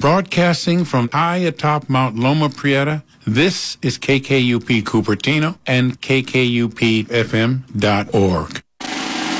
Broadcasting from high atop Mount Loma Prieta, this is KKUP Cupertino and KKUPFM.org.